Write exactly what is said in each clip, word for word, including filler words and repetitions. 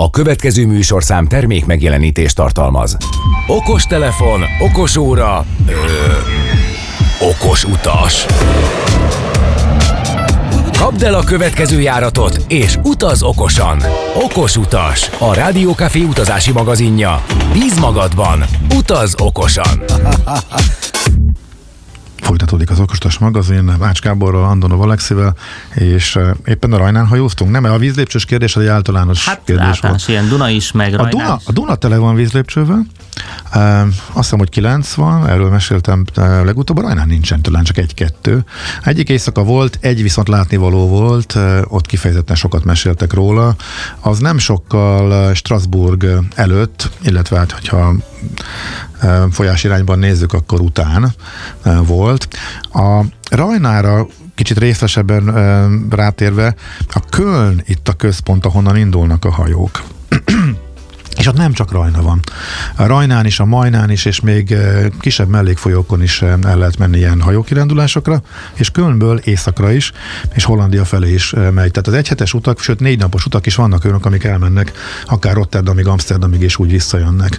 A következő műsorszám termék megjelenítést tartalmaz. Okos telefon, okos óra, ö, okos utas. Kapd el a következő járatot, és utaz okosan. Okos utas, a Rádió Café utazási magazinja. Bíz magadban, utaz okosan. Folytatódik az Okosutas magazin, Ács Gáborral, Andonov Alexivel, és éppen a Rajnán hajóztunk. Nem, a vízlépcsős kérdés az egy általános hát, kérdés általános, volt. ilyen Duna is, meg Rajnán a Duna, is. a Duna tele van vízlépcsővel, uh, azt hiszem, hogy kilenc van, erről meséltem uh, legutóbb, a Rajnán nincsen, talán csak egy-kettő. Egyik éjszaka volt, egy viszont látnivaló volt, uh, ott kifejezetten sokat meséltek róla. Az nem sokkal Strasbourg előtt, illetve hát, hogyha folyás irányban nézzük, akkor után volt. A Rajnára kicsit részletesebben rátérve, a Köln itt a központ, ahonnan indulnak a hajók. És ott nem csak Rajna van. A Rajnán is, a Majnán is, és még kisebb mellékfolyókon is el lehet menni ilyen hajókirándulásokra, és Kölnből északra is, és Hollandia felé is megy. Tehát az egyhetes utak, sőt négy napos utak is vannak olyanok, amik elmennek akár Rotterdamig, Amsterdamig, és úgy visszajönnek.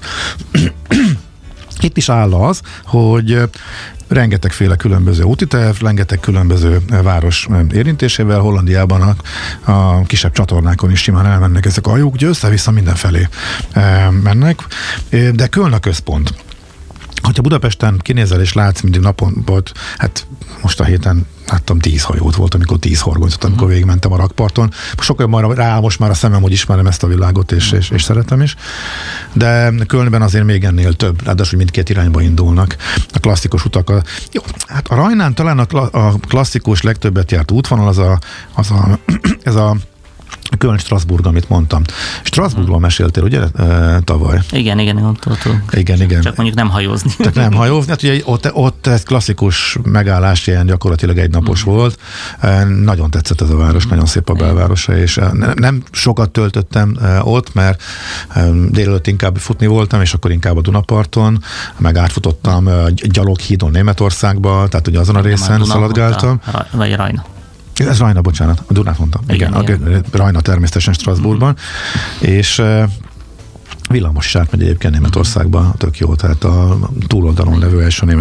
Itt is áll az, hogy rengetegféle különböző útiterv, rengeteg különböző város érintésével, Hollandiában a, a kisebb csatornákon is simán elmennek ezek a hajók, ugye össze-vissza mindenfelé mennek, de Köln a központ. Hogyha Budapesten kinézel és látsz mindig napon volt, hát most a héten láttam tíz hajót volt, amikor tíz horgonyzott, amikor végigmentem a rakparton. Sokkal már rá, most már a szemem, hogy ismerem ezt a világot, és, és, és szeretem is. De Kölnben azért még ennél több, ráadásul mindkét irányba indulnak. A klasszikus utak. A, jó, hát a Rajnán talán a, a klasszikus, legtöbbet járt útvonal az a, az a ez a Köln-Strasbourg, amit mondtam. Strasbourgról meséltél, ugye, e, tavaly? Igen, igen, ott, ott, ott. Igen, igen. Csak mondjuk nem hajózni. Csak nem hajózni. Hát ugye ott, ott ez klasszikus megállás, ilyen gyakorlatilag egy napos mm. volt. E, nagyon tetszett ez a város, mm. nagyon szép a belvárosa, és ne, nem sokat töltöttem e, ott, mert e, délelőtt inkább futni voltam, és akkor inkább a Dunaparton, meg átfutottam e, Gyaloghídon Németországba, tehát ugye azon a részen a szaladgáltam. A, vagy Rajna. Ez Rajna, bocsánat, a Dunát mondtam. Igen, igen, igen. A Rajna természetesen Strasbourgban, mm. és uh, villamos is átmegy egyébként Németországba, tök jó, tehát a túloldalon levő első